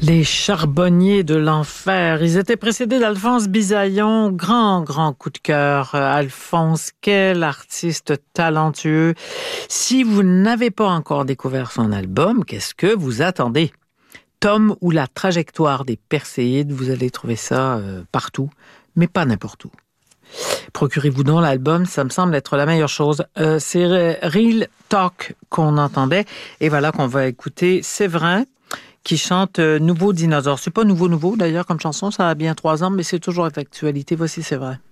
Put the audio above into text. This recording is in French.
Les charbonniers de l'enfer. Ils étaient précédés d'Alphonse Bisaillon. Grand coup de cœur. Alphonse, quel artiste talentueux. Si vous n'avez pas encore découvert son album, qu'est-ce que vous attendez? Tom ou la trajectoire des Perséides, vous allez trouver ça partout, mais pas n'importe où. Procurez-vous donc l'album, ça me semble être la meilleure chose. C'est Real Talk qu'on entendait, et voilà qu'on va écouter Séverin, qui chante Nouveau dinosaure. C'est pas nouveau d'ailleurs comme chanson, ça a bien 3 ans, mais c'est toujours d'actualité. Voici Séverin.